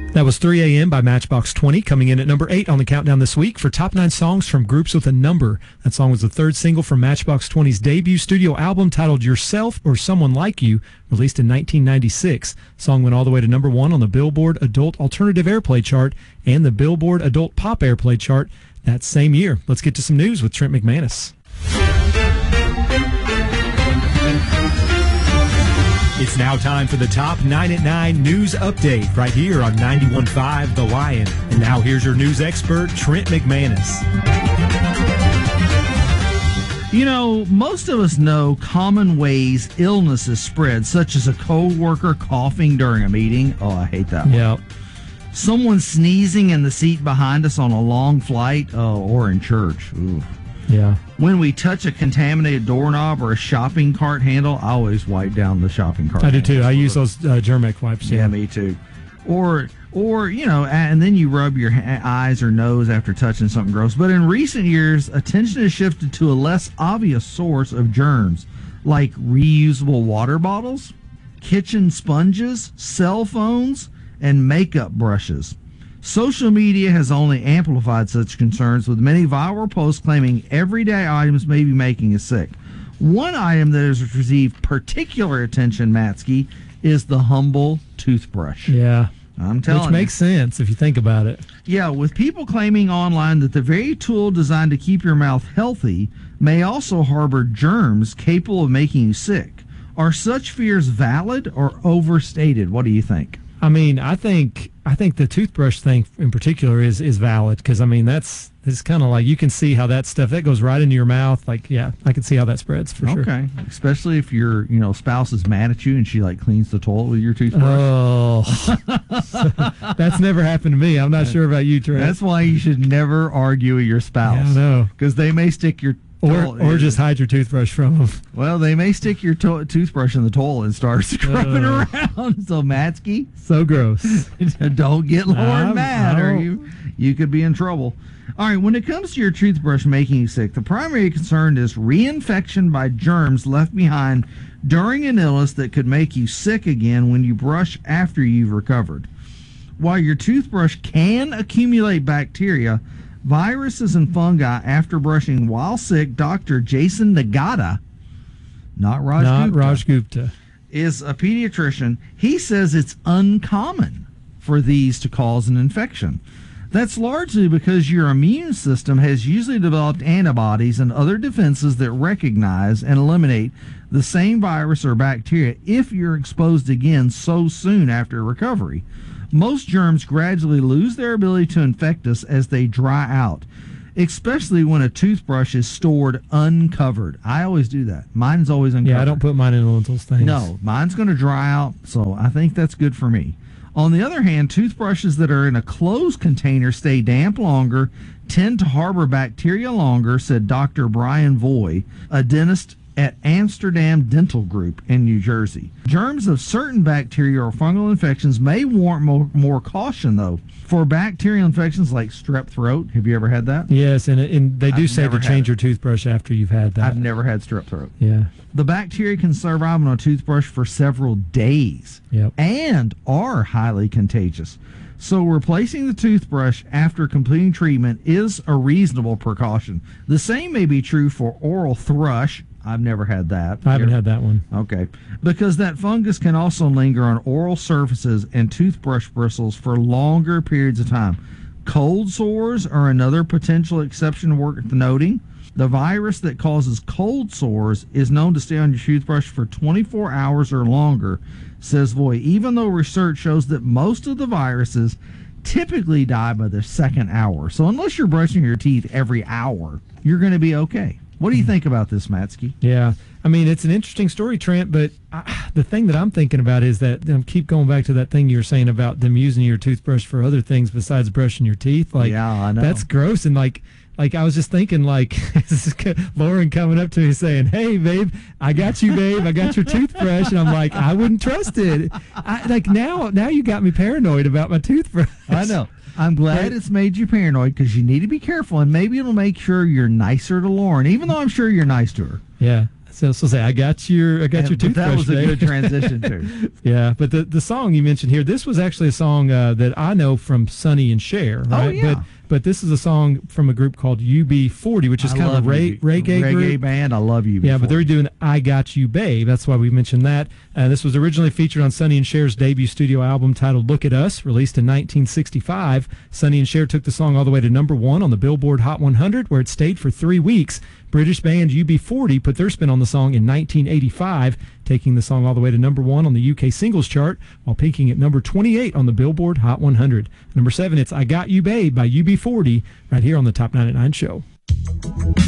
That was 3 a.m. by Matchbox 20, coming in at number 8 on the countdown this week for top 9 songs from groups with a number. That song was the third single from Matchbox 20's debut studio album titled Yourself or Someone Like You, released in 1996. The song went all the way to number 1 on the Billboard Adult Alternative Airplay chart and the Billboard Adult Pop Airplay chart that same year. Let's get to some news with Trent McManus. It's now time for the Top 9 at 9 News Update right here on 91.5 The Lion. And now here's your news expert, Trent McManus. You know, most of us know common ways illnesses spread, such as a coworker coughing during a meeting. Oh, I hate that one. Yeah. Someone sneezing in the seat behind us on a long flight, or in church. Ooh. Yeah. When we touch a contaminated doorknob or a shopping cart handle, I always wipe down the shopping cart. I do too. I use those Germex wipes. Yeah, me too. Or and then you rub your eyes or nose after touching something gross. But in recent years, attention has shifted to a less obvious source of germs, like reusable water bottles, kitchen sponges, cell phones, and makeup brushes. Social media has only amplified such concerns, with many viral posts claiming everyday items may be making us sick. One item that has received particular attention, Matsky, is the Humble toothbrush. Yeah. I'm telling you. Which makes sense if you think about it. Yeah, with people claiming online that the very tool designed to keep your mouth healthy may also harbor germs capable of making you sick. Are such fears valid or overstated? What do you think? I mean, I think the toothbrush thing in particular is valid, because I mean it's kind of like you can see how that stuff that goes right into your mouth. Like, yeah, I can see how that spreads for sure. Okay, especially if your spouse is mad at you and she like cleans the toilet with your toothbrush. Oh, that's never happened to me. I'm not sure about you, Trent. That's why you should never argue with your spouse. Yeah, I know, because they may stick your or just hide your toothbrush from them. Well, they may stick your toothbrush in the toilet and start scrubbing around. So, Matsky, so gross. Don't get Lauren mad, or you could be in trouble. All right, when it comes to your toothbrush making you sick, the primary concern is reinfection by germs left behind during an illness that could make you sick again when you brush after you've recovered. While your toothbrush can accumulate bacteria, viruses and fungi after brushing while sick, Dr. Jason Nagata, not Raj Gupta, is a pediatrician. He says it's uncommon for these to cause an infection. That's largely because your immune system has usually developed antibodies and other defenses that recognize and eliminate the same virus or bacteria if you're exposed again so soon after recovery. Most germs gradually lose their ability to infect us as they dry out, especially when a toothbrush is stored uncovered. I always do that. Mine's always uncovered. Yeah, I don't put mine in one of those things. No, mine's going to dry out, so I think that's good for me. On the other hand, toothbrushes that are in a closed container stay damp longer, tend to harbor bacteria longer, said Dr. Brian Voy, a dentist at Amsterdam Dental Group in New Jersey. Germs of certain bacteria or fungal infections may warrant more caution, though. For bacterial infections like strep throat, have you ever had that? Yes, and they do say to change your toothbrush after you've had that. I've never had strep throat. Yeah. The bacteria can survive on a toothbrush for several days and are highly contagious. So replacing the toothbrush after completing treatment is a reasonable precaution. The same may be true for oral thrush. I've never had that. I haven't had that one. Okay. Because that fungus can also linger on oral surfaces and toothbrush bristles for longer periods of time. Cold sores are another potential exception worth noting. The virus that causes cold sores is known to stay on your toothbrush for 24 hours or longer, says Voy, even though research shows that most of the viruses typically die by the second hour. So unless you're brushing your teeth every hour, you're going to be okay. What do you think about this, Matsky? Yeah. I mean, it's an interesting story, Trent, but the thing that I'm thinking about is that keep going back to that thing you were saying about them using your toothbrush for other things besides brushing your teeth. Like, yeah, I know. That's gross. And like I was just thinking, like, Lauren coming up to me saying, "Hey, babe, I got you, babe. I got your toothbrush." And I'm like, I wouldn't trust it. Now you got me paranoid about my toothbrush. I know. I'm glad it's made you paranoid, because you need to be careful, and maybe it'll make sure you're nicer to Lauren, even though I'm sure you're nice to her. Yeah. So say, I got your toothbrush. That was a babe. good transition too. Yeah, but the song you mentioned here, this was actually a song that I know from Sonny and Cher, right? Oh, yeah. But this is a song from a group called UB40, which is kind of a reggae group. band. I love UB40. Yeah, but they're doing I Got You Babe. That's why we mentioned that. This was originally featured on Sonny and Cher's debut studio album titled Look at Us, released in 1965. Sonny and Cher took the song all the way to number 1 on the Billboard Hot 100, where it stayed for 3 weeks. British band UB40 put their spin on the song in 1985, taking the song all the way to number 1 on the UK singles chart, while peaking at number 28 on the Billboard Hot 100. Number 7, it's I Got You Babe by UB40, right here on the Top 99 Show.